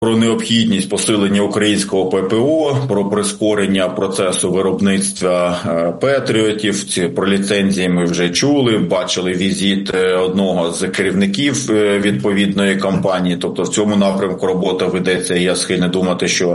про необхідність посилення українського ППО, про прискорення процесу виробництва «Петріотів». Про ліцензії ми вже чули, бачили візит одного з керівників відповідної компанії. Тобто в цьому напрямку робота ведеться, і я схильний думати, що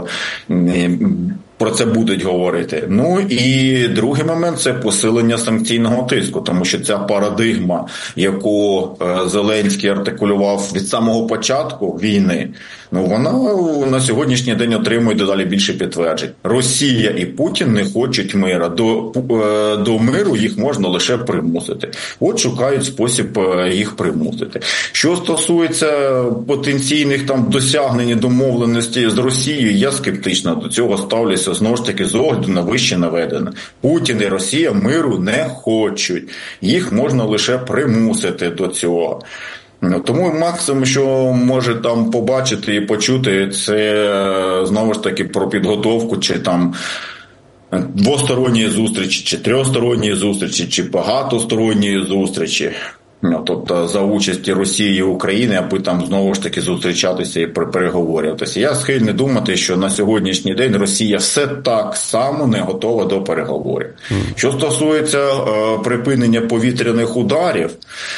про це будуть говорити. Ну і другий момент – це посилення санкційного тиску, тому що ця парадигма, яку Зеленський артикулював від самого початку війни, вона на сьогоднішній день отримує дедалі більше підтверджень. Росія і Путін не хочуть миру. До миру їх можна лише примусити. От шукають спосіб їх примусити. Що стосується потенційних досягнень і домовленостей з Росією, я скептично до цього ставлюся, знову ж таки, з огляду на вище наведене. Путін і Росія миру не хочуть. Їх можна лише примусити до цього. Тому максимум, що може там побачити і почути, це знову ж таки про підготовку чи двосторонньої зустрічі, чи трьохсторонньої зустрічі, чи багатосторонньої зустрічі. Тобто за участі Росії і України, аби там знову ж таки зустрічатися і переговорюватися. Я схильний думати, що на сьогоднішній день Росія все так само не готова до переговорів. Що стосується припинення повітряних ударів,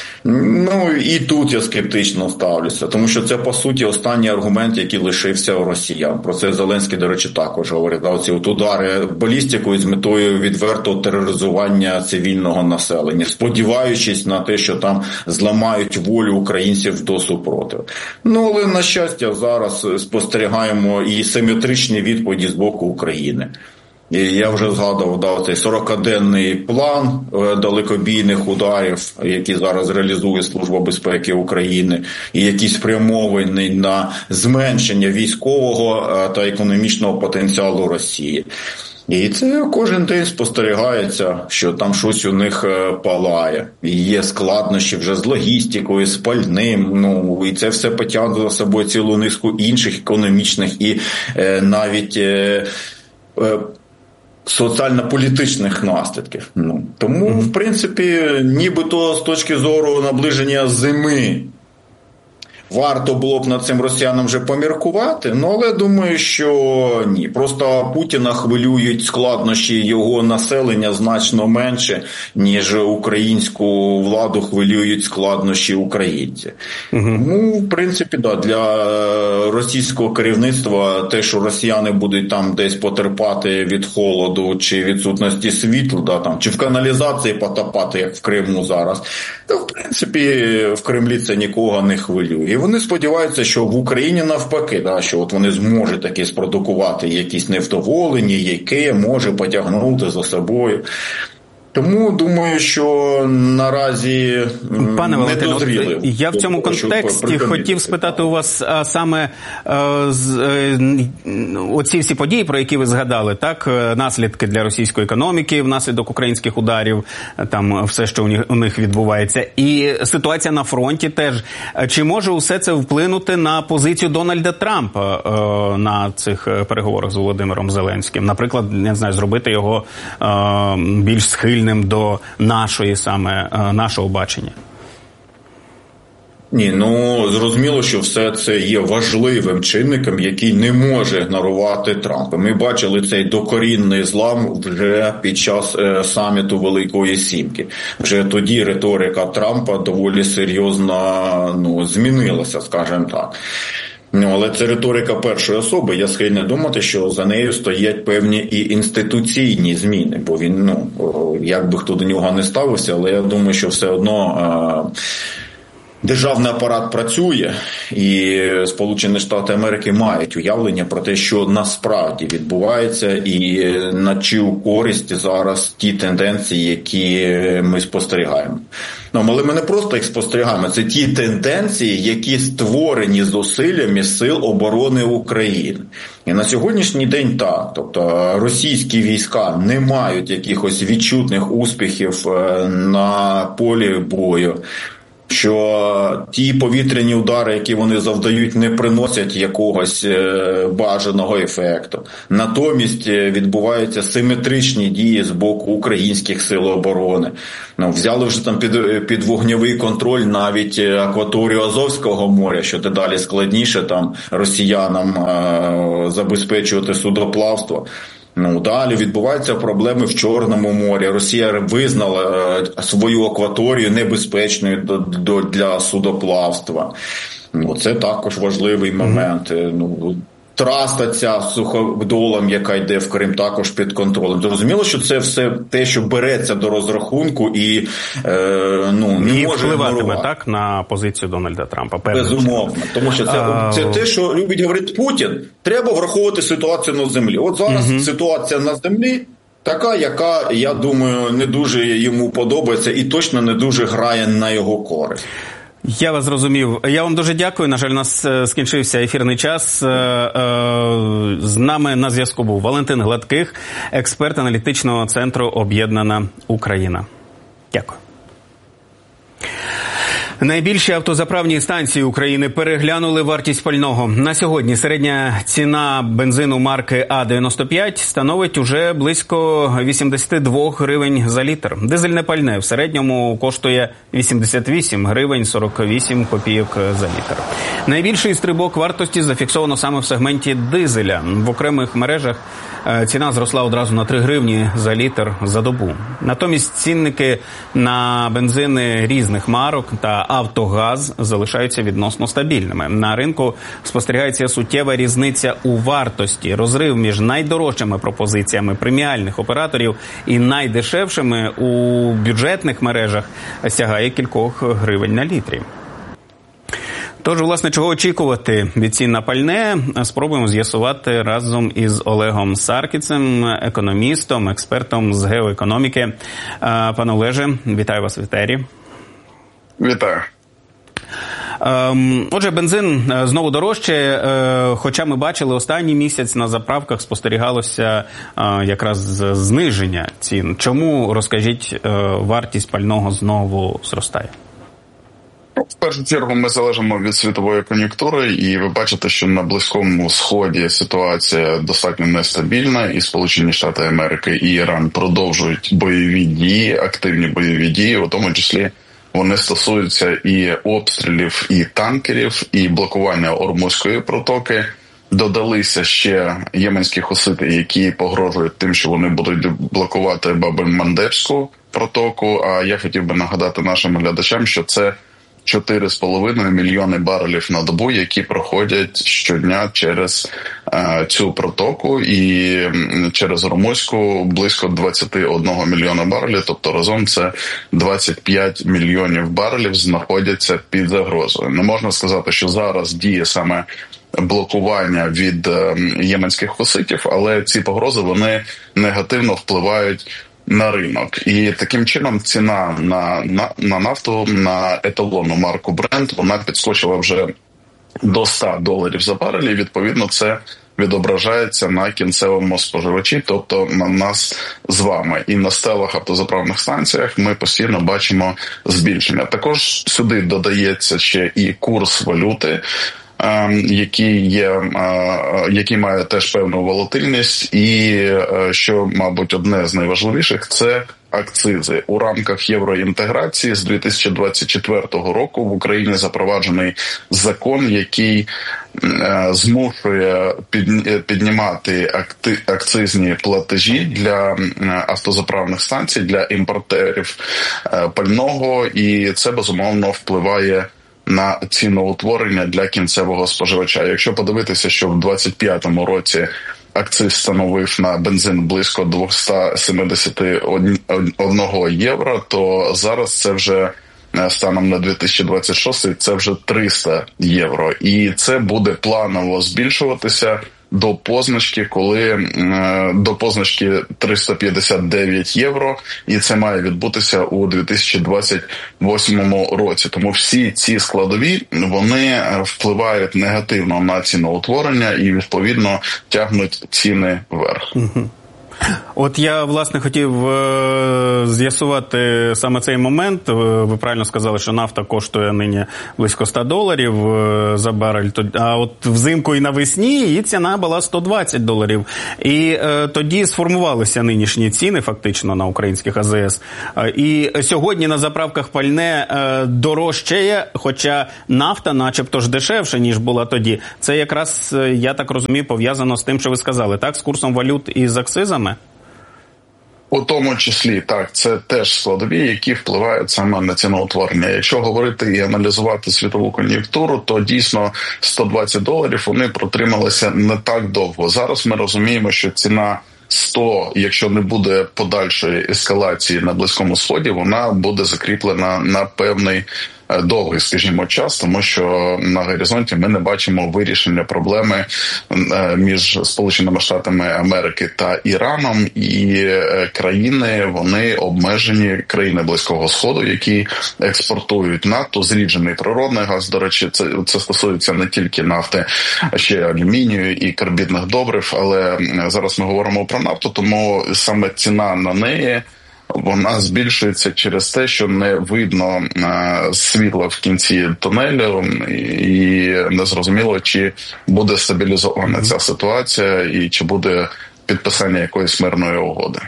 і тут я скептично ставлюся, тому що це, по суті, останній аргумент, який лишився у росіян. Про це Зеленський, до речі, також говорив. Оці удари балістикою з метою відвертого тероризування цивільного населення, сподіваючись на те, що там зламають волю українців до супротиву. Але, на щастя, зараз спостерігаємо і симетричні відповіді з боку України. І я вже згадував цей 40-денний план далекобійних ударів, який зараз реалізує Служба безпеки України, і який спрямований на зменшення військового та економічного потенціалу Росії. І це кожен день спостерігається, що там щось у них палає. І є складнощі вже з логістикою, з пальним, і це все потягне за собою цілу низку інших економічних і навіть соціально-політичних наслідків. Тому, в принципі, нібито з точки зору наближення зими варто було б над цим росіянам вже поміркувати, але думаю, що ні. Просто Путіна хвилюють складнощі його населення значно менше, ніж українську владу хвилюють складнощі українців. В принципі, для російського керівництва те, що росіяни будуть там десь потерпати від холоду чи відсутності світла, чи в каналізації потопати, як в Криму зараз, то, в принципі, в Кремлі це нікого не хвилює. Вони сподіваються, що в Україні навпаки, що от вони зможуть таки спродукувати якісь невдоволення, яке може потягнути за собою. Тому думаю, що наразі Пане не дозріли. Я в цьому контексті хотів спитати у вас саме оці всі події, про які ви згадали, так, наслідки для російської економіки внаслідок українських ударів, там все, що у них відбувається, і ситуація на фронті теж. Чи може усе це вплинути на позицію Дональда Трампа на цих переговорах з Володимиром Зеленським? Наприклад, не знаю, зробити його більш схильним до нашого бачення? Ні, зрозуміло, що все це є важливим чинником, який не може ігнорувати Трамп. Ми бачили цей докорінний злам вже під час саміту Великої Сімки. Вже тоді риторика Трампа доволі серйозно змінилася, скажімо так. Але це риторика першої особи. Я схильний думати, що за нею стоять певні і інституційні зміни. Бо він, як би хто до нього не ставився, але я думаю, що все одно державний апарат працює, і Сполучені Штати Америки мають уявлення про те, що насправді відбувається, і на чию користь зараз ті тенденції, які ми спостерігаємо. Але ми не просто їх спостерігаємо, це ті тенденції, які створені зусиллями Сил оборони України. І на сьогоднішній день так, тобто російські війська не мають якихось відчутних успіхів на полі бою. що ті повітряні удари, які вони завдають, не приносять якогось бажаного ефекту. Натомість відбуваються симетричні дії з боку українських сил оборони. Взяли вже там під вогневий контроль навіть акваторію Азовського моря, що дедалі складніше там росіянам забезпечувати судоплавство. Далі відбуваються проблеми в Чорному морі. Росія визнала свою акваторію небезпечною для судоплавства. Це також важливий момент. Траса ця суходолом, яка йде в Крим, також під контролем. Зрозуміло, що це все те, що береться до розрахунку і не може впливатиме так на позицію Дональда Трампа. Безумовно. Тому що це те, що любить говорити Путін. Треба враховувати ситуацію на землі. От зараз ситуація на землі така, яка, я думаю, не дуже йому подобається і точно не дуже грає на його користь. Я вас зрозумів. Я вам дуже дякую. На жаль, у нас скінчився ефірний час. З нами на зв'язку був Валентин Гладких, експерт аналітичного центру «Об'єднана Україна». Дякую. Найбільші автозаправні станції України переглянули вартість пального. На сьогодні середня ціна бензину марки А-95 становить уже близько 82 гривень за літр. Дизельне пальне в середньому коштує 88 гривень 48 копійок за літр. Найбільший стрибок вартості зафіксовано саме в сегменті дизеля. В окремих мережах ціна зросла одразу на 3 гривні за літр за добу. Натомість цінники на бензини різних марок та «Автогаз» залишаються відносно стабільними. На ринку спостерігається суттєва різниця у вартості. Розрив між найдорожчими пропозиціями преміальних операторів і найдешевшими у бюджетних мережах сягає кількох гривень на літрі. Тож, власне, чого очікувати від цін на пальне, спробуємо з'ясувати разом із Олегом Саркіцем, економістом, експертом з геоекономіки. Пане Олеже, вітаю вас в етері. Вітаю. Отже, бензин знову дорожче, хоча ми бачили останній місяць на заправках спостерігалося якраз зниження цін. Чому, розкажіть, вартість пального знову зростає? В першу чергу ми залежимо від світової кон'юнктури, і ви бачите, що на Близькому Сході ситуація достатньо нестабільна, і Сполучені Штати Америки і Іран продовжують бойові дії, активні бойові дії, у тому числі вони стосуються і обстрілів, і танкерів, і блокування Ормузької протоки. Додалися ще єменські хусити, які погрожують тим, що вони будуть блокувати Бабель-Мандебську протоку. А я хотів би нагадати нашим глядачам, що це 4,5 мільйони барелів на добу, які проходять щодня через цю протоку, і через Ормузьку близько 21 мільйона барелів, тобто разом це 25 мільйонів барелів знаходяться під загрозою. Не можна сказати, що зараз діє саме блокування від єменських хуситів, але ці погрози, вони негативно впливають на ринок. І таким чином ціна на нафту, на еталонну марку Brent, вона підскочила вже до $100 за барель, і відповідно це відображається на кінцевому споживачі, тобто на нас з вами. І на стелах автозаправних станціях ми постійно бачимо збільшення. Також сюди додається ще і курс валюти, який має теж певну волатильність, і, що, мабуть, одне з найважливіших, це акцизи. У рамках євроінтеграції з 2024 року в Україні запроваджений закон, який змушує піднімати акцизні платежі для автозаправних станцій, для імпортерів пального, і це, безумовно, впливає на ціноутворення для кінцевого споживача. Якщо подивитися, що в 2025 році акциз становив на бензин близько 271 євро, то зараз це вже станом на 2026 це вже 300 євро. І це буде планово збільшуватися до позначки, до позначки 359 євро, і це має відбутися у 2028 році. Тому всі ці складові, вони впливають негативно на ціноутворення і, відповідно, тягнуть ціни вверх. От я, власне, хотів з'ясувати саме цей момент. Ви правильно сказали, що нафта коштує нині близько $100 за барель. А от взимку і навесні її ціна була $120. І тоді сформувалися нинішні ціни фактично на українських АЗС. І сьогодні на заправках пальне дорожчає, хоча нафта начебто ж дешевше, ніж була тоді. Це якраз, я так розумію, пов'язано з тим, що ви сказали, так? З курсом валют і з акцизами? У тому числі, так, це теж складові, які впливають саме на ціноутворення. Якщо говорити і аналізувати світову кон'юнктуру, то дійсно $120 вони протрималися не так довго. Зараз ми розуміємо, що ціна 100, якщо не буде подальшої ескалації на Близькому Сході, вона буде закріплена на певний довгий, скажімо, час, тому що на горизонті ми не бачимо вирішення проблеми між Сполученими Штатами Америки та Іраном, і країни, вони обмежені, країни Близького Сходу, які експортують надто зріджений природний газ. До речі, це стосується не тільки нафти, а ще алюмінію і карбідних добрив, але зараз ми говоримо про нафту, тому саме ціна на неї вона збільшується через те, що не видно світла в кінці тунелю, і незрозуміло, чи буде стабілізована ця ситуація і чи буде підписання якоїсь мирної угоди.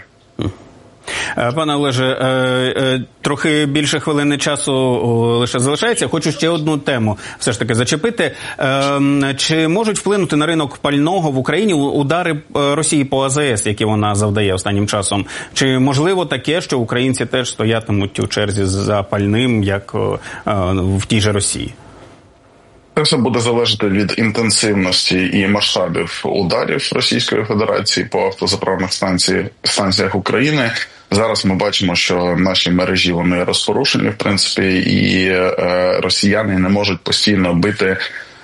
Пане Олеже, трохи більше хвилини часу лише залишається. Хочу ще одну тему все ж таки зачепити. Чи можуть вплинути на ринок пального в Україні удари Росії по АЗС, які вона завдає останнім часом? Чи можливо таке, що українці теж стоятимуть у черзі за пальним, як в тій же Росії? Це все буде залежати від інтенсивності і масштабів ударів Російської Федерації по автозаправних станціях України. Зараз ми бачимо, що наші мережі, вони розпорушені, в принципі, і росіяни не можуть постійно бити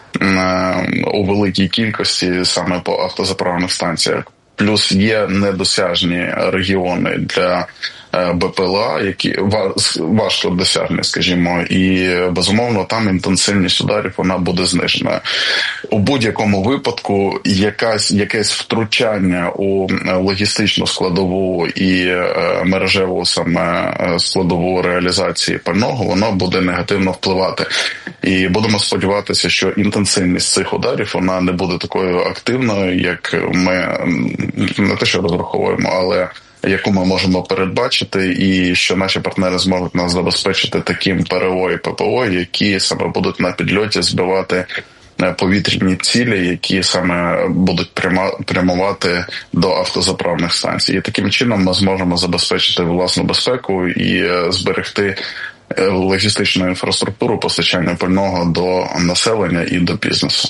у великій кількості саме по автозаправних станціях. Плюс є недосяжні регіони для БПЛА, які важко досягнені, скажімо, і, безумовно, там інтенсивність ударів, вона буде знижена. У будь-якому випадку якесь втручання у логістичну складову і мережеву саме складову реалізації пального, воно буде негативно впливати. І будемо сподіватися, що інтенсивність цих ударів, вона не буде такою активною, як ми не те, що розраховуємо, але яку ми можемо передбачити, і що наші партнери зможуть нас забезпечити таким ПРО і ППО, які саме будуть на підльоті збивати повітряні цілі, які саме будуть прямувати до автозаправних станцій. І таким чином ми зможемо забезпечити власну безпеку і зберегти логістичну інфраструктуру постачання пального до населення і до бізнесу.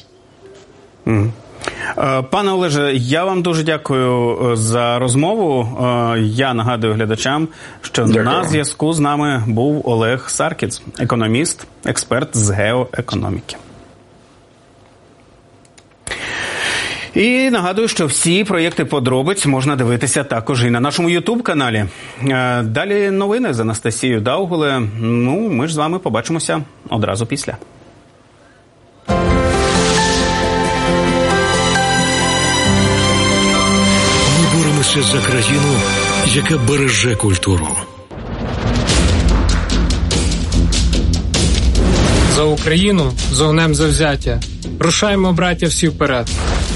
Пане Олеже, я вам дуже дякую за розмову. Я нагадую глядачам, що на зв'язку з нами був Олег Саркіц, економіст, експерт з геоекономіки. І нагадую, що всі проєкти подробиць можна дивитися також і на нашому YouTube-каналі. Далі новини з Анастасією Даугуле. Ми ж з вами побачимося одразу після. Ми боремося за країну, яка береже культуру. За Україну з огнем завзяття. Рушаймо, браття, всі вперед.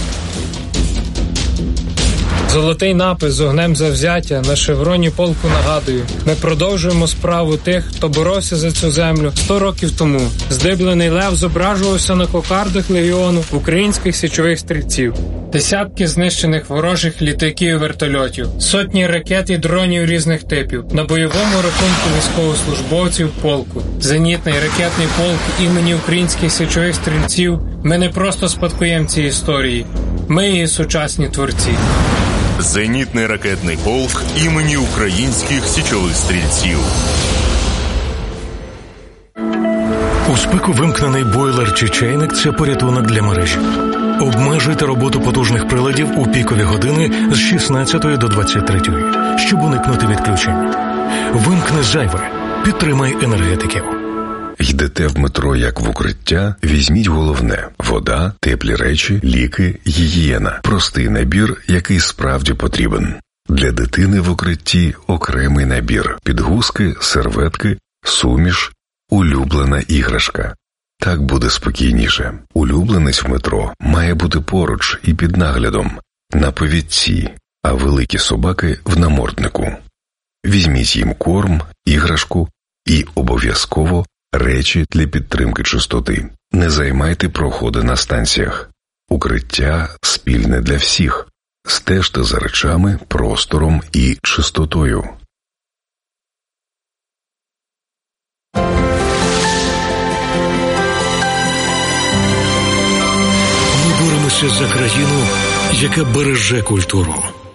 Золотий напис з огнем завзяття на шевроні полку нагадую. Ми продовжуємо справу тих, хто боровся за цю землю 100 років тому. Здиблений лев зображувався на кокардах легіону українських січових стрільців. Десятки знищених ворожих літаків і вертольотів, сотні ракет і дронів різних типів. На бойовому рахунку військовослужбовців полку. Зенітний ракетний полк імені українських січових стрільців. Ми не просто спадкоємці історії. Ми її сучасні творці. Зенітний ракетний полк імені українських січових стрільців. У спеку вимкнений бойлер чи чайник – це порятунок для мережі. Обмежуйте роботу потужних приладів у пікові години з 16 до 23, щоб уникнути відключень. Вимкни зайве. Підтримай енергетиків. Йдете в метро як в укриття? Візьміть головне – вода, теплі речі, ліки, гігієна. Простий набір, який справді потрібен. Для дитини в укритті окремий набір: підгузки, серветки, суміш, улюблена іграшка. Так буде спокійніше. Улюбленець в метро має бути поруч і під наглядом, на повідці, а великі собаки в наморднику. Візьміть їм корм, іграшку і обов'язково речі для підтримки чистоти. Не займайте проходи на станціях. Укриття спільне для всіх. Стежте за речами, простором і чистотою. Ми боремося за країну, яка береже культуру.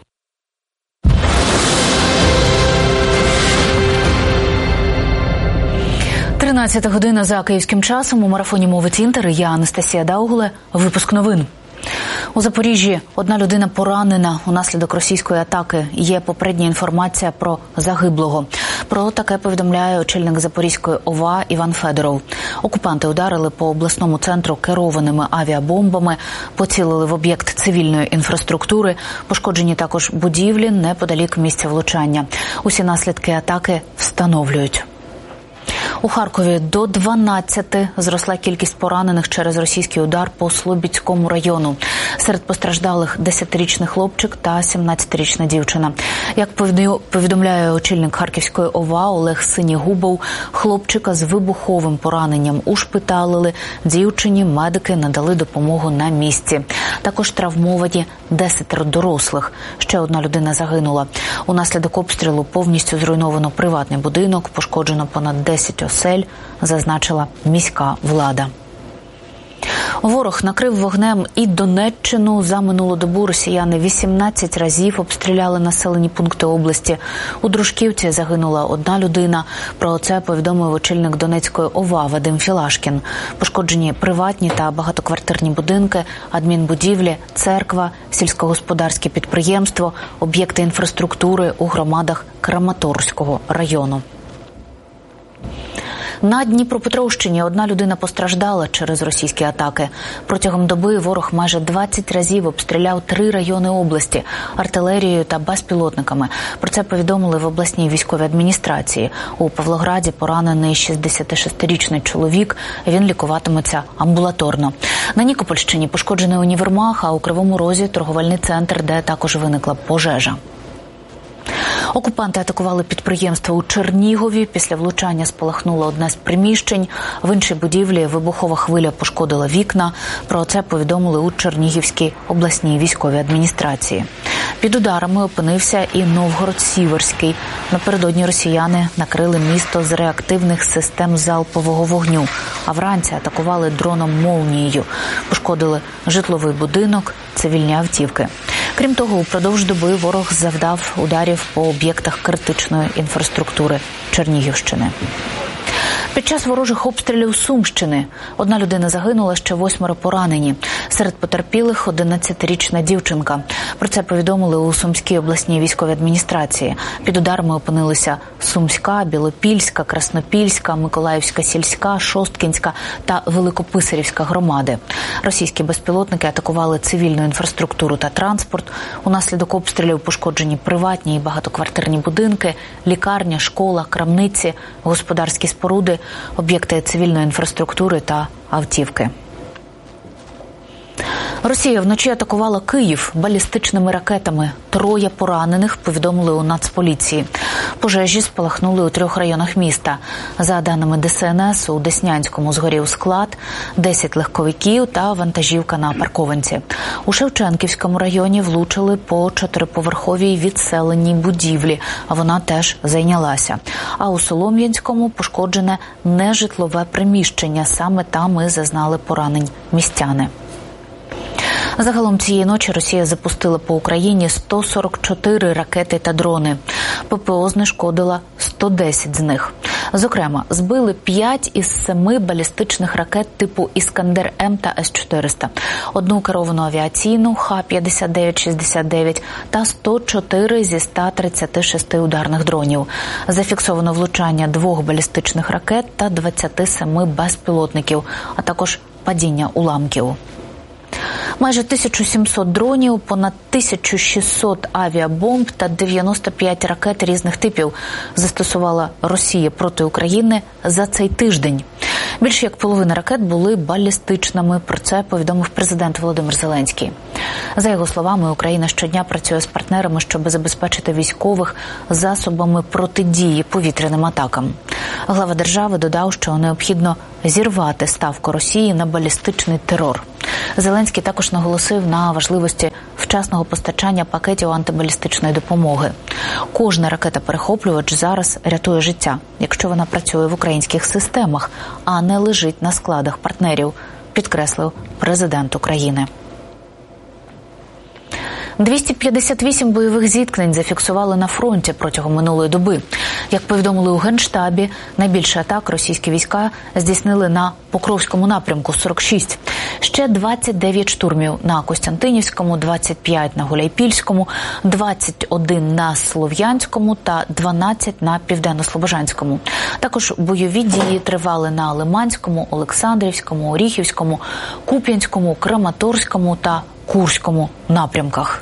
Тринадцята година за київським часом. У марафоні «Мовить Інтер». Я Анастасія Даугле. Випуск новин. У Запоріжжі одна людина поранена унаслідок російської атаки. Є попередня інформація про загиблого. Про таке повідомляє очільник Запорізької ОВА Іван Федоров. Окупанти ударили по обласному центру керованими авіабомбами, поцілили в об'єкт цивільної інфраструктури, пошкоджені також будівлі неподалік місця влучання. Усі наслідки атаки встановлюють. У Харкові до 12 зросла кількість поранених через російський удар по Слобідському району. Серед постраждалих 10-річний хлопчик та 17-річна дівчина. Як повідомляє очільник Харківської ОВА Олег Синігубов, хлопчика з вибуховим пораненням ушпиталили, дівчині медики надали допомогу на місці. Також травмовані 10 дорослих. Ще одна людина загинула. Унаслідок обстрілу повністю зруйновано приватний будинок, пошкоджено понад 10 осель, зазначила міська влада. Ворог накрив вогнем і Донеччину. За минулу добу росіяни 18 разів обстріляли населені пункти області. У Дружківці загинула одна людина. Про це повідомив очільник Донецької ОВА Вадим Філашкін. Пошкоджені приватні та багатоквартирні будинки, адмінбудівлі, церква, сільськогосподарське підприємство, об'єкти інфраструктури у громадах Краматорського району. На Дніпропетровщині одна людина постраждала через російські атаки. Протягом доби ворог майже 20 разів обстріляв 3 райони області артилерією та безпілотниками. Про це повідомили в обласній військовій адміністрації. У Павлограді поранений 66-річний чоловік. Він лікуватиметься амбулаторно. На Нікопольщині пошкоджений універмаг, а у Кривому Розі торговельний центр, де також виникла пожежа. Окупанти атакували підприємство у Чернігові. Після влучання спалахнуло одне з приміщень. В іншій будівлі вибухова хвиля пошкодила вікна. Про це повідомили у Чернігівській обласній військовій адміністрації. Під ударами опинився і Новгород-Сіверський. Напередодні росіяни накрили місто з реактивних систем залпового вогню, а вранці атакували дроном «Молнією». Пошкодили житловий будинок, цивільні автівки. Крім того, упродовж доби ворог завдав ударів по об'єктах критичної інфраструктури Чернігівщини. Під час ворожих обстрілів Сумщини одна людина загинула, ще 8 поранені. Серед потерпілих 11-річна дівчинка. Про це повідомили у Сумській обласній військовій адміністрації. Під ударами опинилися Сумська, Білопільська, Краснопільська, Миколаївська сільська, Шосткінська та Великописарівська громади. Російські безпілотники атакували цивільну інфраструктуру та транспорт. Унаслідок обстрілів пошкоджені приватні і багатоквартирні будинки, лікарня, школа, крамниці, господарські споруди, об'єкти цивільної інфраструктури та автівки. Росія вночі атакувала Київ балістичними ракетами. 3 поранених, повідомили у Нацполіції. Пожежі спалахнули у 3 районах міста. За даними ДСНС, у Деснянському згорів склад, 10 легковиків та вантажівка на паркованці. У Шевченківському районі влучили по 4-поверховій відселеній будівлі, а вона теж зайнялася. А у Солом'янському пошкоджене нежитлове приміщення. Саме там і зазнали поранень містяни. Загалом цієї ночі Росія запустила по Україні 144 ракети та дрони. ППО знешкодила 110 з них. Зокрема, збили 5 із 7 балістичних ракет типу «Іскандер-М» та С-400, одну керовану авіаційну Х-59-69 та 104 зі 136 ударних дронів. Зафіксовано влучання 2 балістичних ракет та 27 безпілотників, а також падіння уламків. Майже 1700 дронів, понад 1600 авіабомб та 95 ракет різних типів застосувала Росія проти України за цей тиждень. Більше як половина ракет були балістичними. Про це повідомив президент Володимир Зеленський. За його словами, Україна щодня працює з партнерами, щоб забезпечити військових засобами протидії повітряним атакам. Глава держави додав, що необхідно зірвати ставку Росії на балістичний терор. Зеленський також наголосив на важливості вчасного постачання пакетів антибалістичної допомоги. Кожна ракета-перехоплювач зараз рятує життя, якщо вона працює в українських системах, а не лежить на складах партнерів, підкреслив президент України. 258 бойових зіткнень зафіксували на фронті протягом минулої доби. Як повідомили у Генштабі, найбільше атак російські війська здійснили на Покровському напрямку – 46. Ще 29 штурмів на Костянтинівському, 25 на Гуляйпільському, 21 на Слов'янському та 12 на Південно-Слобожанському. Також бойові дії тривали на Лиманському, Олександрівському, Оріхівському, Куп'янському, Краматорському та Курському напрямках.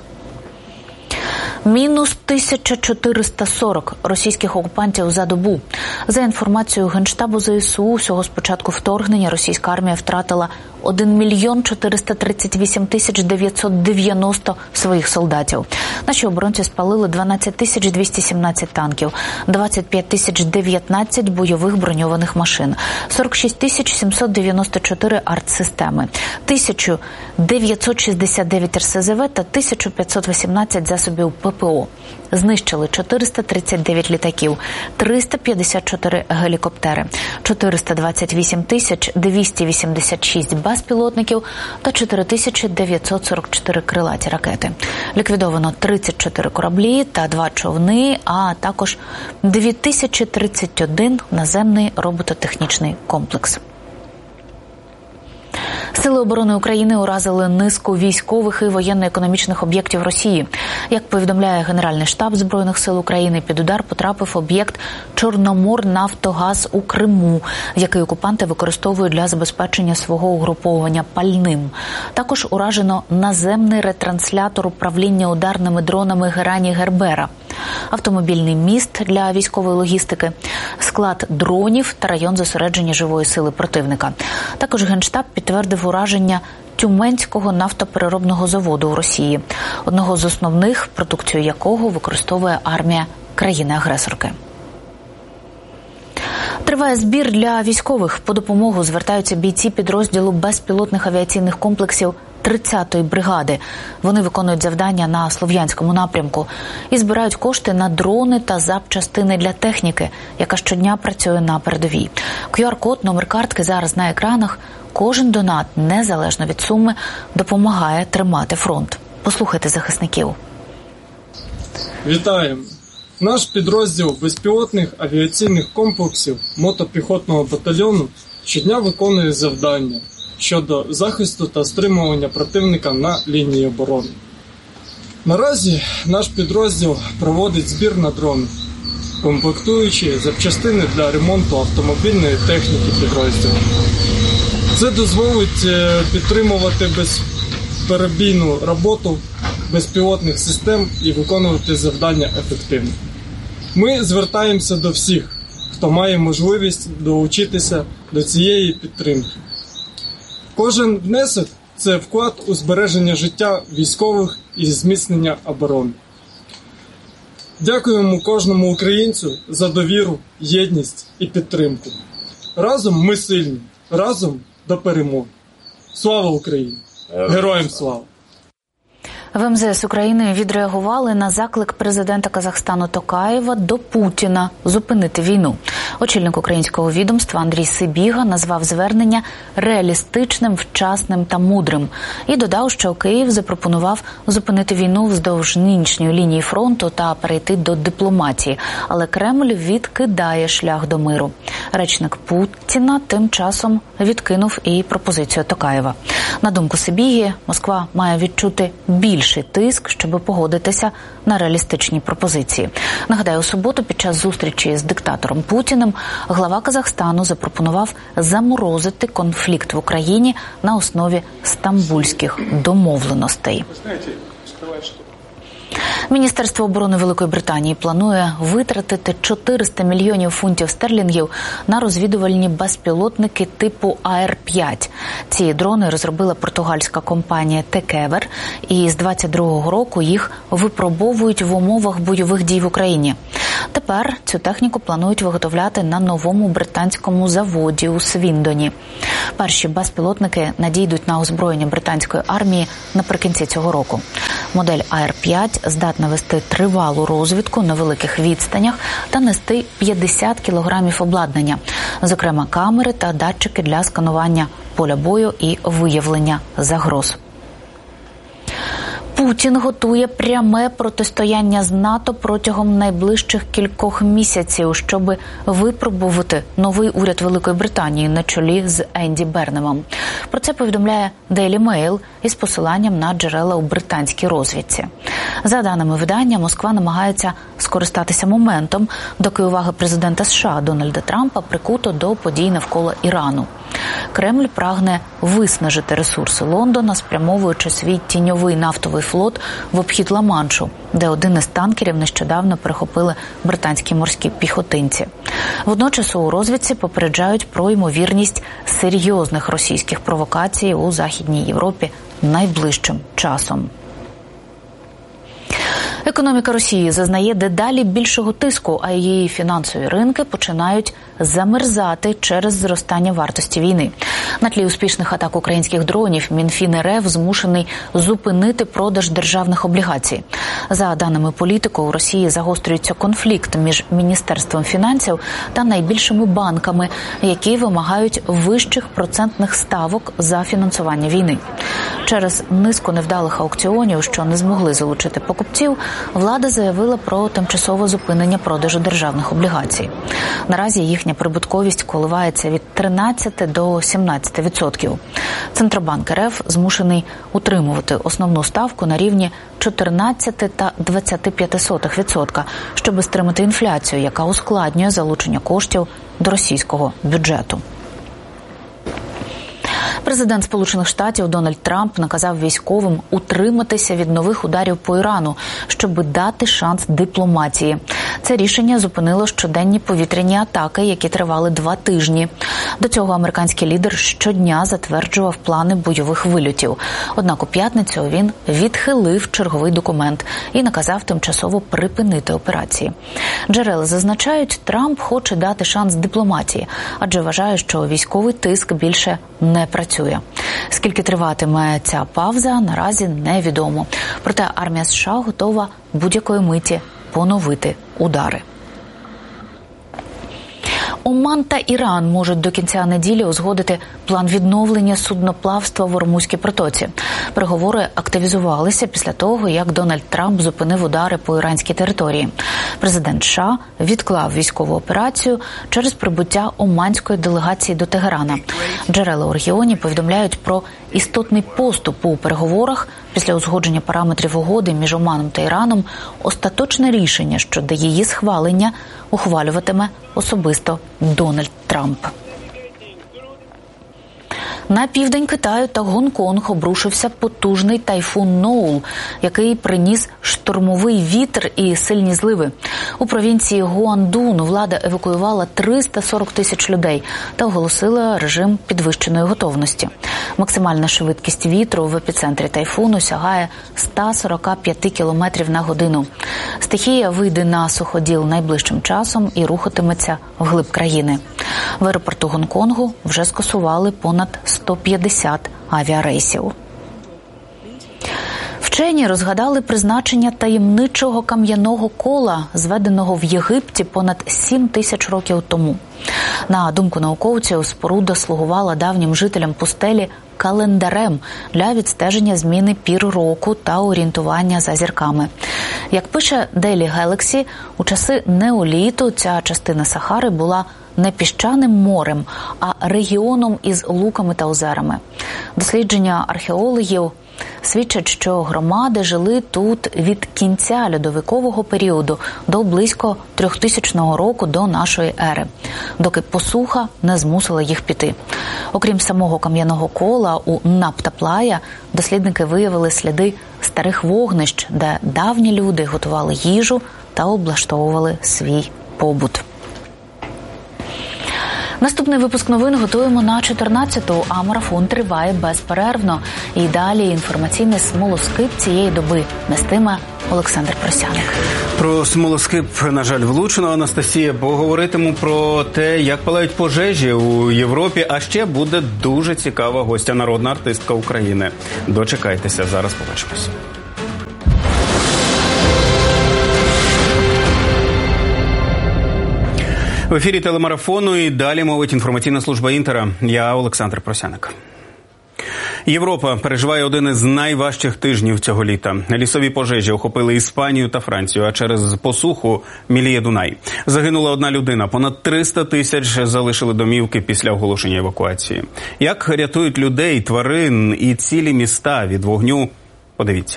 Мінус 1440 російських окупантів за добу. За інформацією Генштабу ЗСУ, всього з початку вторгнення російська армія втратила 1 мільйон 438 тисяч 990 своїх солдатів. Наші оборонці спалили 12 тисяч 217 танків, 25 тисяч 19 бойових броньованих машин, 46 тисяч 794 артсистеми, 1969 РСЗВ та 1518 засобів ППО. Знищили 439 літаків, 354 гелікоптери, 428 тисяч 286 безпілотників та 4944 крилаті ракети. Ліквідовано 34 кораблі та 2 човни, а також 2031 наземний робототехнічний комплекс. Сили оборони України уразили низку військових і воєнно-економічних об'єктів Росії. Як повідомляє Генеральний штаб Збройних сил України, під удар потрапив об'єкт «Чорноморнафтогаз» у Криму, який окупанти використовують для забезпечення свого угруповування пальним. Також уражено наземний ретранслятор управління ударними дронами Герані Гербера, автомобільний міст для військової логістики, склад дронів та район зосередження живої сили противника. Також Генштаб підтвердив ураження Тюменського нафтопереробного заводу у Росії, одного з основних, продукцію якого використовує армія країни-агресорки. Триває збір для військових. По допомогу звертаються бійці підрозділу безпілотних авіаційних комплексів 30-ї бригади. Вони виконують завдання на Слов'янському напрямку і збирають кошти на дрони та запчастини для техніки, яка щодня працює на передовій. QR-код, номер картки зараз на екранах. Кожен донат, незалежно від суми, допомагає тримати фронт. Послухайте захисників. Вітаємо! Наш підрозділ безпілотних авіаційних комплексів мотопіхотного батальйону щодня виконує завдання щодо захисту та стримування противника на лінії оборони. Наразі наш підрозділ проводить збір на дрони, комплектуючи запчастини для ремонту автомобільної техніки підрозділу. Це дозволить підтримувати безперебійну роботу безпілотних систем і виконувати завдання ефективно. Ми звертаємося до всіх, хто має можливість долучитися до цієї підтримки. Кожен внесок – це вклад у збереження життя військових і зміцнення оборони. Дякуємо кожному українцю за довіру, єдність і підтримку. Разом ми сильні, разом до перемоги. Слава Україні! Героям слава! В МЗС України відреагували на заклик президента Казахстану Токаєва до Путіна зупинити війну. Очільник українського відомства Андрій Сибіга назвав звернення реалістичним, вчасним та мудрим. І додав, що Київ запропонував зупинити війну вздовж нинішньої лінії фронту та перейти до дипломатії. Але Кремль відкидає шлях до миру. Речник Путіна тим часом відкинув і пропозицію Токаєва. На думку Сибіги, Москва має відчути більше більший тиск, щоб погодитися на реалістичні пропозиції. Нагадаю, у суботу під час зустрічі з диктатором Путіним глава Казахстану запропонував заморозити конфлікт в Україні на основі стамбульських домовленостей. Міністерство оборони Великої Британії планує витратити 400 мільйонів фунтів стерлінгів на розвідувальні безпілотники типу АР-5. Ці дрони розробила португальська компанія Текевер, і з 22-го року їх випробовують в умовах бойових дій в Україні. Тепер цю техніку планують виготовляти на новому британському заводі у Свіндоні. Перші безпілотники надійдуть на озброєння британської армії наприкінці цього року. Модель АР-5 здатна вести тривалу розвідку на великих відстанях та нести 50 кілограмів обладнання, зокрема камери та датчики для сканування поля бою і виявлення загроз. Путін готує пряме протистояння з НАТО протягом найближчих кількох місяців, щоб випробувати новий уряд Великої Британії на чолі з Енді Бернемом. Про це повідомляє Daily Mail із посиланням на джерела у британській розвідці. За даними видання, Москва намагається скористатися моментом, доки увага президента США Дональда Трампа прикуто до подій навколо Ірану. Кремль прагне виснажити ресурси Лондона, спрямовуючи свій тіньовий нафтовий флот в обхід Ла-Маншу, де один із танкерів нещодавно перехопили британські морські піхотинці. Водночас у розвідці попереджають про ймовірність серйозних російських провокацій у Західній Європі найближчим часом. Економіка Росії зазнає дедалі більшого тиску, а її фінансові ринки починають замерзати через зростання вартості війни. На тлі успішних атак українських дронів Мінфін РФ змушений зупинити продаж державних облігацій. За даними політику, у Росії загострюється конфлікт між Міністерством фінансів та найбільшими банками, які вимагають вищих процентних ставок за фінансування війни. Через низку невдалих аукціонів, що не змогли залучити покупців, влада заявила про тимчасове зупинення продажу державних облігацій. Наразі їхня прибутковість коливається від 13 до 17%. Центробанк РФ змушений утримувати основну ставку на рівні 14 та 25%, щоб стримати інфляцію, яка ускладнює залучення коштів до російського бюджету. Президент Сполучених Штатів Дональд Трамп наказав військовим утриматися від нових ударів по Ірану, щоб дати шанс дипломатії. Це рішення зупинило щоденні повітряні атаки, які тривали 2 тижні. До цього американський лідер щодня затверджував плани бойових вильотів. Однак у п'ятницю він відхилив черговий документ і наказав тимчасово припинити операції. Джерела зазначають, Трамп хоче дати шанс дипломатії, адже вважає, що військовий тиск більше не працює. Скільки триватиме ця пауза, наразі невідомо. Проте армія США готова будь-якої миті поновити удари. Оман та Іран можуть до кінця неділі узгодити план відновлення судноплавства в Ормузькій протоці. Переговори активізувалися після того, як Дональд Трамп зупинив удари по іранській території. Президент США відклав військову операцію через прибуття оманської делегації до Тегерана. Джерела у регіоні повідомляють про істотний поступ у переговорах. Після узгодження параметрів угоди між Оманом та Іраном остаточне рішення щодо її схвалення ухвалюватиме особисто Дональд Трамп. На південь Китаю та Гонконг обрушився потужний тайфун Ноул, який приніс штормовий вітер і сильні зливи. У провінції Гуандун влада евакуювала 340 тисяч людей та оголосила режим підвищеної готовності. Максимальна швидкість вітру в епіцентрі тайфуну сягає 145 км на годину. Стихія вийде на суходіл найближчим часом і рухатиметься вглиб країни. В аеропорту Гонконгу вже скасували понад 150 авіарейсів. Вчені розгадали призначення таємничого кам'яного кола, зведеного в Єгипті понад 7 тисяч років тому. На думку науковців, споруда слугувала давнім жителям пустелі календарем для відстеження зміни пір року та орієнтування за зірками. Як пише Daily Galaxy, у часи неоліту ця частина Сахари була не піщаним морем, а регіоном із луками та озерами. Дослідження археологів Свідчать, що громади жили тут від кінця льодовикового періоду до близько 3000 року до нашої ери, доки посуха не змусила їх піти. Окрім самого кам'яного кола, у Наптаплая дослідники виявили сліди старих вогнищ, де давні люди готували їжу та облаштовували свій побут. Наступний випуск новин готуємо на 14-ту, а марафон триває безперервно. І далі інформаційний смолоскип цієї доби нестиме Олександр Просяник. Про смолоскип, на жаль, влучно, Анастасія. Поговоритиму про те, як палають пожежі у Європі, а ще буде дуже цікава гостя, народна артистка України. Дочекайтеся, зараз побачимось. В ефірі телемарафону і далі мовить інформаційна служба Інтера. Я Олександр Просяник. Європа переживає один із найважчих тижнів цього літа. Лісові пожежі охопили Іспанію та Францію, а через посуху міліє Дунай. Загинула одна людина, понад 300 тисяч залишили домівки після оголошення евакуації. Як рятують людей, тварин і цілі міста від вогню? Подивіться.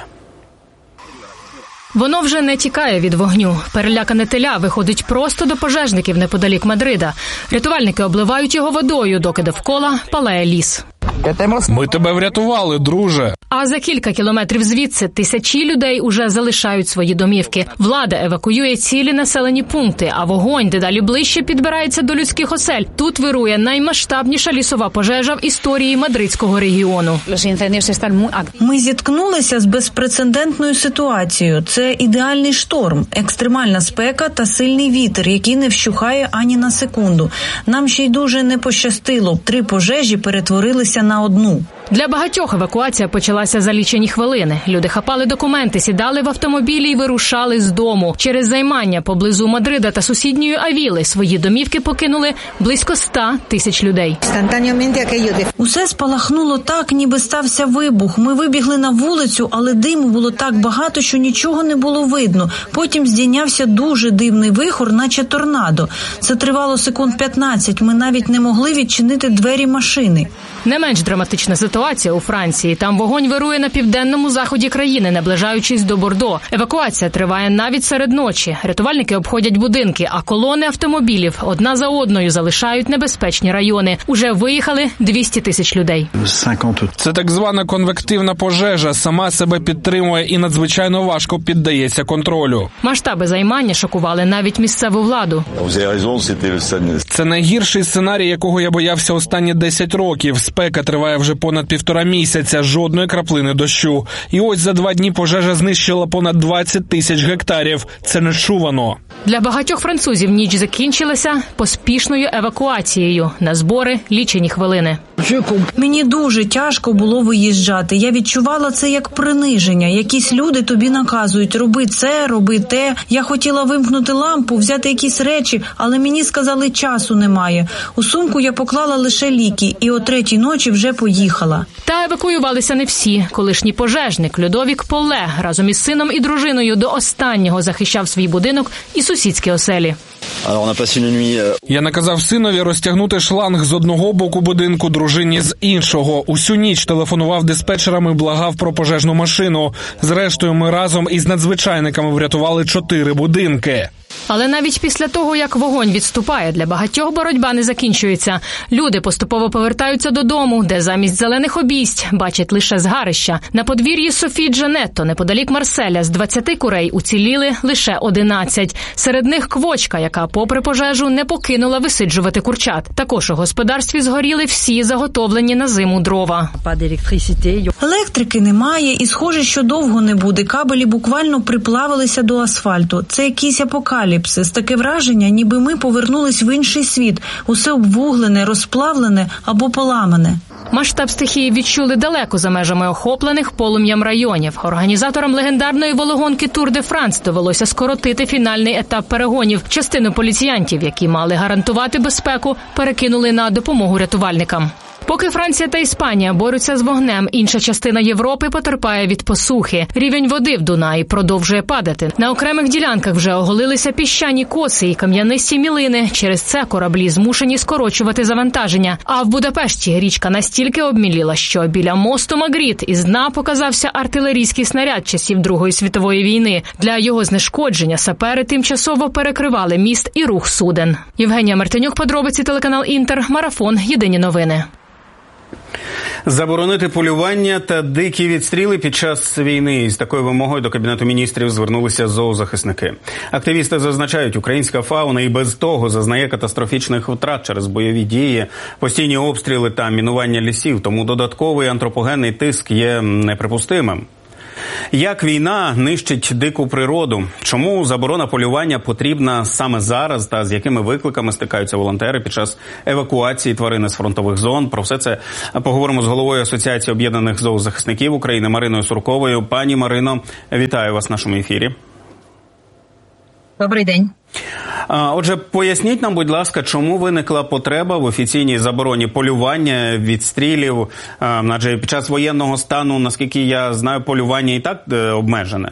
Воно вже не тікає від вогню. Перелякане теля виходить просто до пожежників неподалік Мадрида. Рятувальники обливають його водою, доки довкола палає ліс. Ми тебе врятували, друже. А за кілька кілометрів звідси тисячі людей уже залишають свої домівки. Влада евакуює цілі населені пункти, а вогонь дедалі ближче підбирається до людських осель. Тут вирує наймасштабніша лісова пожежа в історії мадридського регіону. Ми зіткнулися з безпрецедентною ситуацією. Це ідеальний шторм, екстремальна спека та сильний вітер, який не вщухає ані на секунду. Нам ще й дуже не пощастило. 3 пожежі перетворилися на одну. Для багатьох евакуація почалася за лічені хвилини. Люди хапали документи, сідали в автомобілі і вирушали з дому. Через займання поблизу Мадрида та сусідньої Авіли свої домівки покинули близько 100 тисяч людей. Усе спалахнуло так, ніби стався вибух. Ми вибігли на вулицю, але диму було так багато, що нічого не було видно. Потім здійнявся дуже дивний вихор, наче торнадо. Це тривало секунд 15. Ми навіть не могли відчинити двері машини. Не менш драматична ситуація у Франції. Там вогонь вирує на південному заході країни, наближаючись до Бордо. Евакуація триває навіть серед ночі. Рятувальники обходять будинки, а колони автомобілів одна за одною залишають небезпечні райони. Уже виїхали 200 тисяч людей. Це так звана конвективна пожежа. Сама себе підтримує і надзвичайно важко піддається контролю. Масштаби займання шокували навіть місцеву владу. Це найгірший сценарій, якого я боявся останні 10 років. Спека триває вже понад 1,5 місяця, жодної краплини дощу. І ось за 2 дні пожежа знищила понад 20 тисяч гектарів. Це нечувано. Для багатьох французів ніч закінчилася поспішною евакуацією. На збори лічені хвилини. Мені дуже тяжко було виїжджати. Я відчувала це як приниження. Якісь люди тобі наказують: роби це, роби те. Я хотіла вимкнути лампу, взяти якісь речі, але мені сказали, часу немає. У сумку я поклала лише ліки і о 3-й ночі вже поїхала. Та евакуювалися не всі. Колишній пожежник Людовік Поле разом із сином і дружиною до останнього захищав свій будинок і сусідські оселі. Я наказав синові розтягнути шланг з одного боку будинку, дружині з іншого. Усю ніч телефонував диспетчерам і благав про пожежну машину. Зрештою, ми разом із надзвичайниками врятували 4 будинки. Але навіть після того, як вогонь відступає, для багатьох боротьба не закінчується. Люди поступово повертаються додому, де замість зелених обійсть бачать лише згарища. На подвір'ї Софії Джанетто, неподалік Марселя, з 20 курей уціліли лише 11. Серед них квочка, яка попри пожежу не покинула висиджувати курчат. Також у господарстві згоріли всі заготовлені на зиму дрова. Електрики немає і схоже, що довго не буде. Кабелі буквально приплавилися до асфальту. Це якийсь апокаліпсис. Таке враження, ніби ми повернулись в інший світ. Усе обвуглене, розплавлене або поламане. Масштаб стихії відчули далеко за межами охоплених полум'ям районів. Організаторам легендарної велогонки Тур де Франс довелося скоротити фінальний етап перегонів. Частину поліціянтів, які мали гарантувати безпеку, перекинули на допомогу рятувальникам. Поки Франція та Іспанія борються з вогнем, інша частина Європи потерпає від посухи. Рівень води в Дунаї продовжує падати. На окремих ділянках вже оголилися піщані коси і кам'янисті мілини. Через це кораблі змушені скорочувати завантаження. А в Будапешті річка настільки обміліла, що біля мосту Магріт із дна показався артилерійський снаряд часів Другої світової війни. Для його знешкодження сапери тимчасово перекривали міст і рух суден. Євгенія Мартинюк, подробиці, телеканал Інтер, Марафон, Єдині новини. Заборонити полювання та дикі відстріли під час війни. З такою вимогою до Кабінету міністрів звернулися зоозахисники. Активісти зазначають, українська фауна і без того зазнає катастрофічних втрат через бойові дії, постійні обстріли та мінування лісів, тому додатковий антропогенний тиск є неприпустимим. Як війна нищить дику природу? Чому заборона полювання потрібна саме зараз та з якими викликами стикаються волонтери під час евакуації тварин з фронтових зон? Про все це поговоримо з головою Асоціації об'єднаних зоозахисників України Мариною Сурковою. Пані Марино, вітаю вас в нашому ефірі. Добрий день. Отже, поясніть нам, будь ласка, чому виникла потреба в офіційній забороні полювання, відстрілів, адже під час воєнного стану, наскільки я знаю, полювання і так обмежене?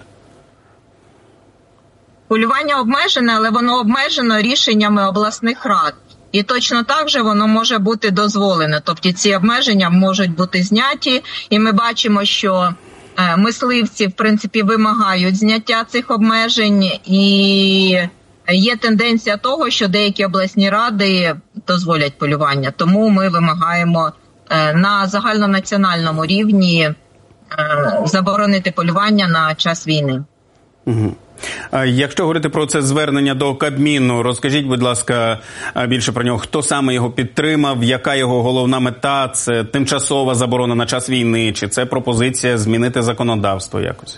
Полювання обмежене, але воно обмежено рішеннями обласних рад. І точно так же воно може бути дозволене. Тобто ці обмеження можуть бути зняті, і ми бачимо, що мисливці, в принципі, вимагають зняття цих обмежень, і є тенденція того, що деякі обласні ради дозволять полювання. Тому ми вимагаємо на загальнонаціональному рівні заборонити полювання на час війни. Угу. Якщо говорити про це звернення до Кабміну, розкажіть, будь ласка, більше про нього. Хто саме його підтримав, яка його головна мета? Це тимчасова заборона на час війни, чи це пропозиція змінити законодавство якось?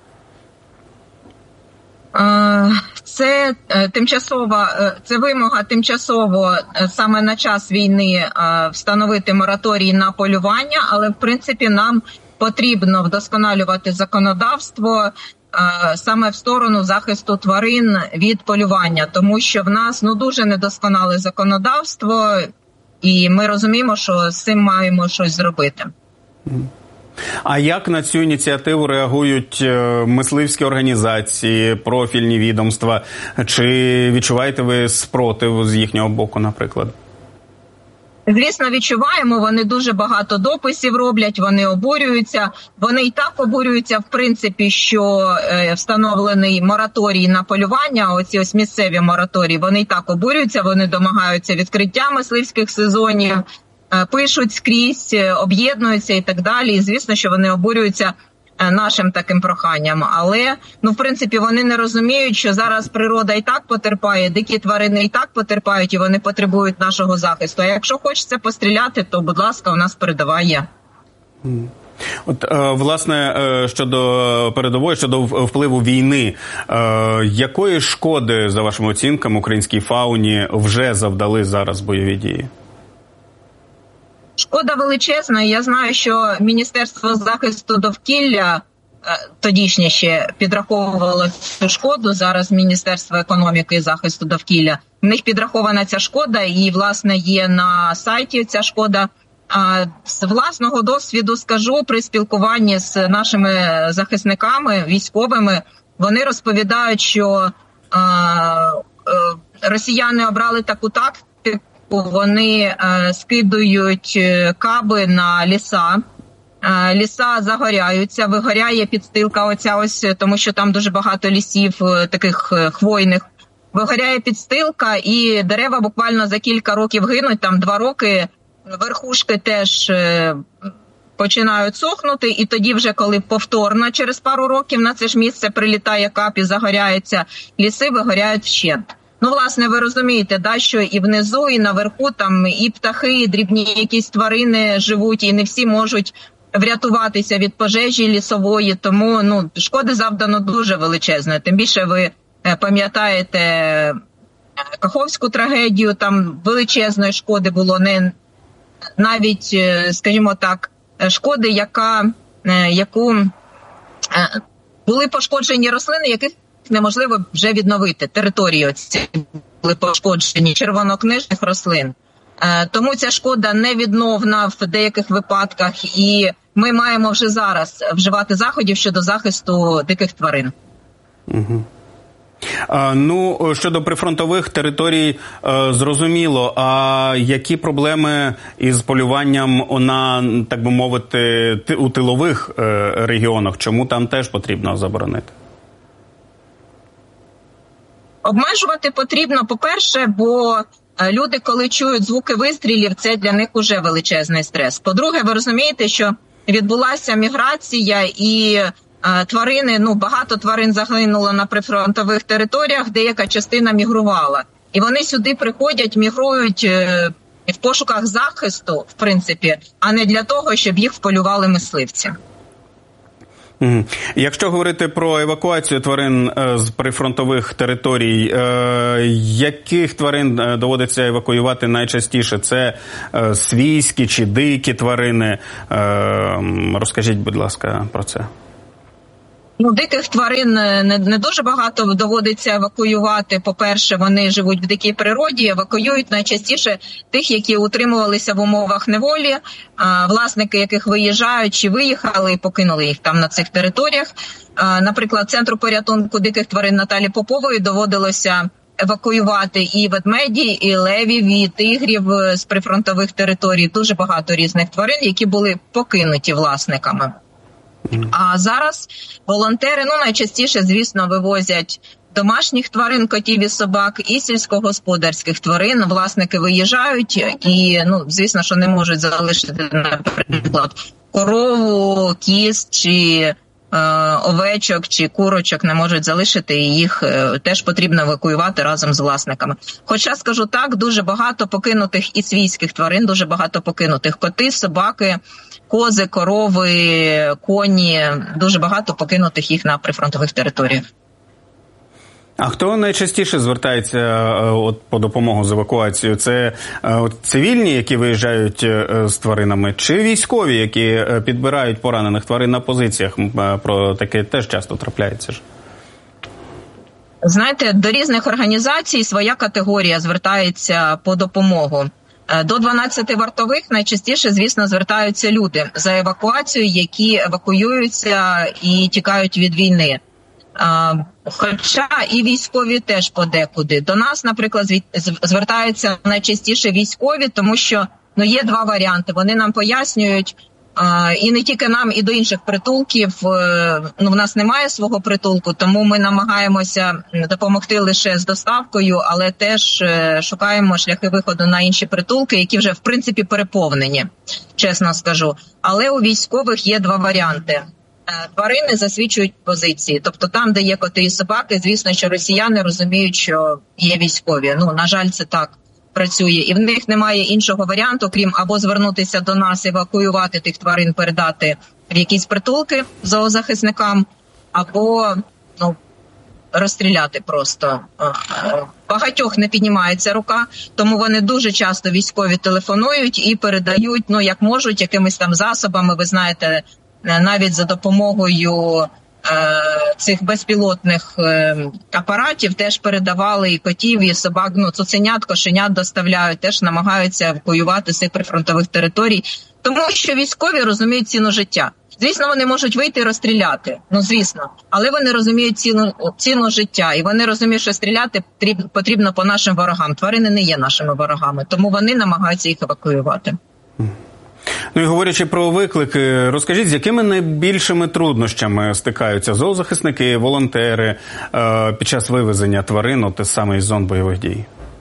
Це це вимога тимчасово саме на час війни встановити мораторій на полювання, але в принципі нам потрібно вдосконалювати законодавство саме в сторону захисту тварин від полювання, тому що в нас дуже недосконале законодавство, і ми розуміємо, що з цим маємо щось зробити. А як на цю ініціативу реагують мисливські організації, профільні відомства? Чи відчуваєте ви спротив з їхнього боку, наприклад? Звісно, відчуваємо, вони дуже багато дописів роблять, вони обурюються. Вони і так обурюються, в принципі, що встановлений мораторій на полювання, оці ось місцеві мораторії, вони і так обурюються, вони домагаються відкриття мисливських сезонів, пишуть скрізь, об'єднуються і так далі. І звісно, що вони обурюються нашим таким проханням. Але, в принципі, вони не розуміють, що зараз природа і так потерпає, дикі тварини і так потерпають, і вони потребують нашого захисту. А якщо хочеться постріляти, то, будь ласка, у нас передова є. От, власне, щодо передової, щодо впливу війни, якої шкоди, за вашими оцінками, українській фауні вже завдали зараз бойові дії? Шкода величезна. Я знаю, що Міністерство захисту довкілля тодішнє ще підраховувало цю шкоду. Зараз Міністерство економіки і захисту довкілля. В них підрахована ця шкода і, власне, є на сайті ця шкода. З власного досвіду скажу, при спілкуванні з нашими захисниками, військовими, вони розповідають, що росіяни обрали таку тактику, вони скидують каби на ліса. Ліса загоряються, вигоряє підстилка оця ось, тому що там дуже багато лісів таких хвойних. Вигоряє підстилка і дерева буквально за кілька років гинуть, там 2 роки, верхушки теж починають сохнути, і тоді вже, коли повторно через пару років на це ж місце прилітає кап і загоряється, ліси вигоряють вщент. Власне, ви розумієте, що і внизу, і наверху там і птахи, і дрібні якісь тварини живуть, і не всі можуть врятуватися від пожежі лісової, тому шкоди завдано дуже величезне. Тим більше ви пам'ятаєте Каховську трагедію, там величезної шкоди було, не навіть, скажімо так, шкоди, яку були пошкоджені рослини, яких неможливо вже відновити. Території ці були пошкоджені червонокнижних рослин. Тому ця шкода невідновна в деяких випадках, і ми маємо вже зараз вживати заходів щодо захисту диких тварин. Угу. Щодо прифронтових територій, зрозуміло. А які проблеми із полюванням на, так би мовити, у тилових регіонах? Чому там теж потрібно заборонити? Обмежувати потрібно, по-перше, бо люди, коли чують звуки вистрілів, це для них уже величезний стрес. По-друге, ви розумієте, що відбулася міграція і тварини, багато тварин загинуло на прифронтових територіях, деяка частина мігрувала. І вони сюди приходять, мігрують в пошуках захисту, в принципі, а не для того, щоб їх вполювали мисливці. Якщо говорити про евакуацію тварин з прифронтових територій, яких тварин доводиться евакуювати найчастіше? Це свійські чи дикі тварини? Розкажіть, будь ласка, про це. Диких тварин не дуже багато доводиться евакуювати. По-перше, вони живуть в дикій природі, евакуюють найчастіше тих, які утримувалися в умовах неволі, власники яких виїжджають чи виїхали і покинули їх там на цих територіях. Наприклад, Центру порятунку диких тварин Наталі Попової доводилося евакуювати і ведмеді, і левів, і тигрів з прифронтових територій. Дуже багато різних тварин, які були покинуті власниками. А зараз волонтери, найчастіше, звісно, вивозять домашніх тварин, котів і собак, і сільськогосподарських тварин. Власники виїжджають і, звісно, що не можуть залишити, наприклад, корову, кіз чи овечок чи курочок не можуть залишити, і їх теж потрібно евакуювати разом з власниками. Хоча, скажу так, дуже багато покинутих і свійських тварин, дуже багато покинутих коти, собаки, кози, корови, коні, дуже багато покинутих їх на прифронтових територіях. А хто найчастіше звертається по допомогу з евакуацією? Це цивільні, які виїжджають з тваринами, чи військові, які підбирають поранених тварин на позиціях? Про таке теж часто трапляється ж. Знаєте, до різних організацій своя категорія звертається по допомогу. До 12 вартових найчастіше, звісно, звертаються люди за евакуацією, які евакуюються і тікають від війни. Хоча і військові теж подекуди. До нас, наприклад, звертаються найчастіше військові, тому що є два варіанти. Вони нам пояснюють, і не тільки нам, і до інших притулків. В нас немає свого притулку, тому ми намагаємося допомогти лише з доставкою, але теж шукаємо шляхи виходу на інші притулки, які вже, в принципі, переповнені, чесно скажу. Але у військових є два варіанти. Тварини засвідчують позиції. Тобто там, де є коти і собаки, звісно, що росіяни розуміють, що є військові. На жаль, це так працює. І в них немає іншого варіанту, крім або звернутися до нас, евакуювати тих тварин, передати в якісь притулки зоозахисникам, або розстріляти просто. Багатьох не піднімається рука, тому вони дуже часто військові телефонують і передають, як можуть, якимись там засобами, ви знаєте, навіть за допомогою цих безпілотних апаратів теж передавали і котів, і собак, цуценят, кошенят доставляють, теж намагаються евакуювати з цих прифронтових територій, тому що військові розуміють ціну життя. Звісно, вони можуть вийти і розстріляти, звісно, але вони розуміють ціну життя, і вони розуміють, що стріляти потрібно по нашим ворогам. Тварини не є нашими ворогами, тому вони намагаються їх евакуювати. І говорячи про виклики, розкажіть, з якими найбільшими труднощами стикаються зоозахисники, волонтери під час вивезення тварин саме із зон бойових дій?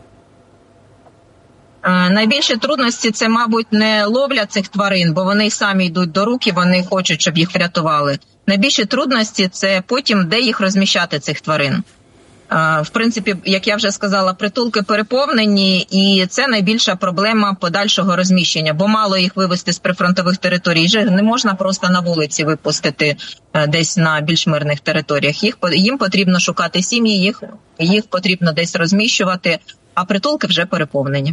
Найбільші трудності – це, мабуть, не ловля цих тварин, бо вони самі йдуть до рук і вони хочуть, щоб їх врятували. Найбільші трудності – це потім, де їх розміщати, цих тварин. В принципі, як я вже сказала, притулки переповнені, і це найбільша проблема подальшого розміщення, бо мало їх вивезти з прифронтових територій, вже не можна просто на вулиці випустити десь на більш мирних територіях. Їм потрібно шукати сім'ї, їх потрібно десь розміщувати, а притулки вже переповнені.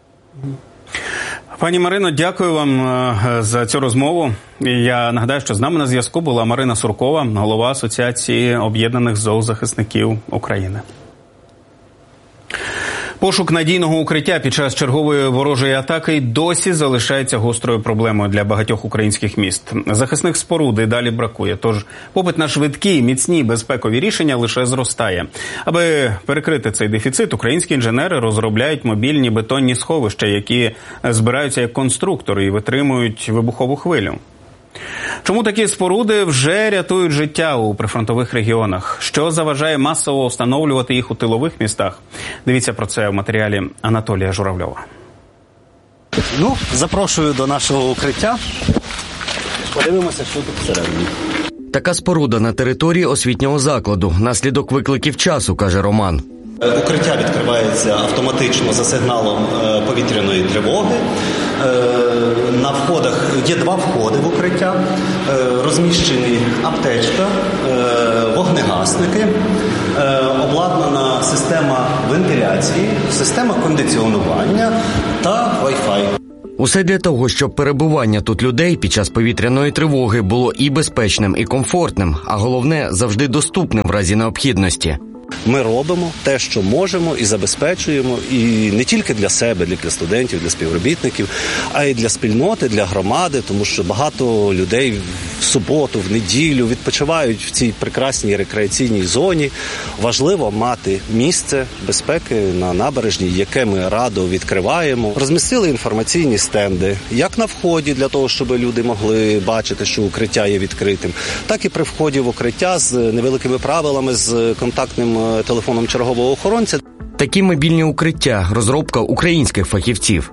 Пані Марино, дякую вам за цю розмову. Я нагадаю, що з нами на зв'язку була Марина Суркова, голова Асоціації об'єднаних зоозахисників України. Пошук надійного укриття під час чергової ворожої атаки досі залишається гострою проблемою для багатьох українських міст. Захисних споруд і далі бракує, тож попит на швидкі, міцні, безпекові рішення лише зростає. Аби перекрити цей дефіцит, українські інженери розробляють мобільні бетонні сховища, які збираються як конструктори і витримують вибухову хвилю. Чому такі споруди вже рятують життя у прифронтових регіонах? Що заважає масово встановлювати їх у тилових містах? Дивіться про це в матеріалі Анатолія Журавльова. Запрошую до нашого укриття. Подивимося, що тут всередині. Така споруда на території освітнього закладу. Наслідок викликів часу, каже Роман. Укриття відкривається автоматично за сигналом повітряної тривоги. На входах є 2 входи в укриття. Розміщені аптечка, вогнегасники, обладнана система вентиляції, система кондиціонування та Wi-Fi. Усе для того, щоб перебування тут людей під час повітряної тривоги було і безпечним, і комфортним, а головне – завжди доступним в разі необхідності. Ми робимо те, що можемо, і забезпечуємо, і не тільки для себе, для студентів, для співробітників, а й для спільноти, для громади, тому що багато людей в суботу, в неділю відпочивають в цій прекрасній рекреаційній зоні. Важливо мати місце безпеки на набережній, яке ми радо відкриваємо. Розмістили інформаційні стенди, як на вході, для того, щоб люди могли бачити, що укриття є відкритим, так і при вході в укриття з невеликими правилами, з контактним телефоном чергового охоронця. Такі мобільні укриття – розробка українських фахівців.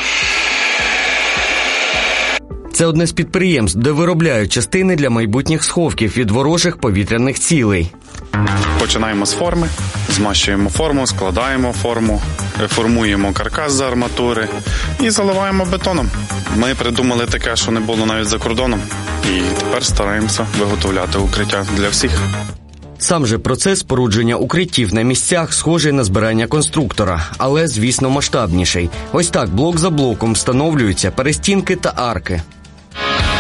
Це одне з підприємств, де виробляють частини для майбутніх сховків від ворожих повітряних цілей. Починаємо з форми, змащуємо форму, складаємо форму, формуємо каркас з арматури і заливаємо бетоном. Ми придумали таке, що не було навіть за кордоном. І тепер стараємося виготовляти укриття для всіх. Сам же процес спорудження укриттів на місцях схожий на збирання конструктора, але, звісно, масштабніший. Ось так, блок за блоком встановлюються перестінки та арки.